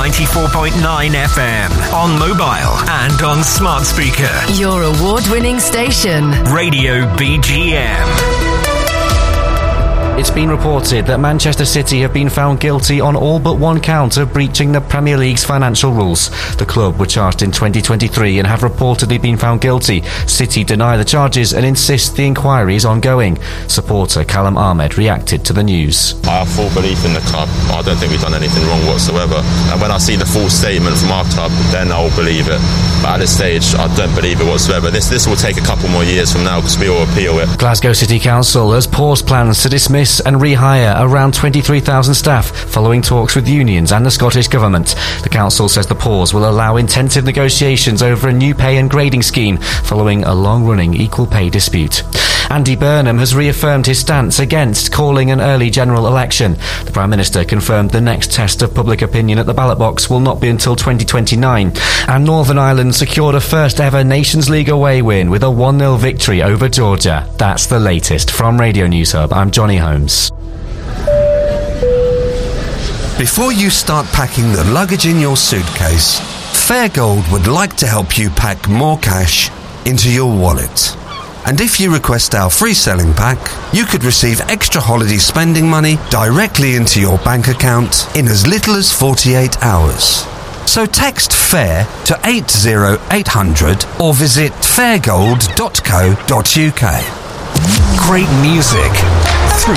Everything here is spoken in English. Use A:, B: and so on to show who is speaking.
A: 94.9 FM, on mobile and on smart speaker.
B: Your award-winning station.
A: Radio BGM.
C: It's been reported that Manchester City have been found guilty on all but one count of breaching the Premier League's financial rules. The club were charged in 2023 and have reportedly been found guilty. City deny the charges and insist the inquiry is ongoing. Supporter Callum Ahmed reacted to the news.
D: I have full belief in the club. I don't think we've done anything wrong whatsoever. And when I see the full statement from our club, then I'll believe it. But at this stage, I don't believe it whatsoever. This will take a couple more years from now because we will appeal it.
C: Glasgow City Council has paused plans to dismiss and rehire around 23,000 staff following talks with unions and the Scottish Government. The council says the pause will allow intensive negotiations over a new pay and grading scheme following a long-running equal pay dispute. Andy Burnham has reaffirmed his stance against calling an early general election. The Prime Minister confirmed the next test of public opinion at the ballot box will not be until 2029. And Northern Ireland secured a first-ever Nations League away win with a 1-0 victory over Georgia. That's the latest. From Radio News Hub, I'm Johnny Holmes.
E: Before you start packing the luggage in your suitcase, Fairgold would like to help you pack more cash into your wallet. And if you request our free selling pack, you could receive extra holiday spending money directly into your bank account in as little as 48 hours. So text FAIR to 80800 or visit fairgold.co.uk. Great music